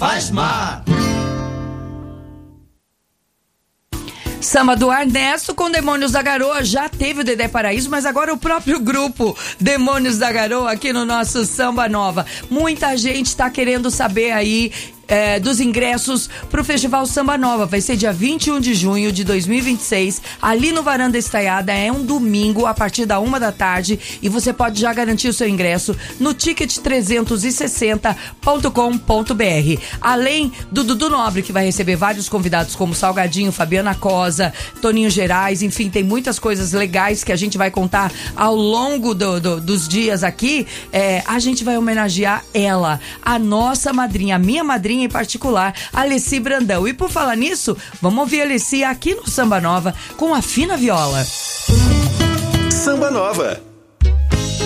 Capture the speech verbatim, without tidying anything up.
faz mar. Samba do Ernesto com Demônios da Garoa. Já teve o Dedé Paraíso, mas agora o próprio grupo Demônios da Garoa aqui no nosso Samba Nova. Muita gente tá querendo saber aí É, dos ingressos pro Festival Samba Nova. Vai ser dia vinte e um de junho de dois mil e vinte e seis, ali no Varanda Estaiada. É um domingo, a partir da uma da tarde, e você pode já garantir o seu ingresso no ticket trezentos e sessenta ponto com ponto b r. Além do Dudu Nobre, que vai receber vários convidados como Salgadinho, Fabiana Cosa, Toninho Gerais, enfim, tem muitas coisas legais que a gente vai contar ao longo do, do, dos dias aqui. É, a gente vai homenagear ela, a nossa madrinha, a minha madrinha em particular, Alessi Brandão. E por falar nisso, vamos ouvir a Alessi aqui no Samba Nova com a Fina Viola. Samba Nova.